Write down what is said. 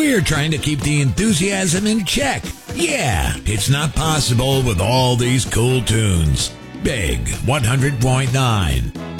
We're trying to keep the enthusiasm in check. Yeah, it's not possible with all these cool tunes. Big 100.9.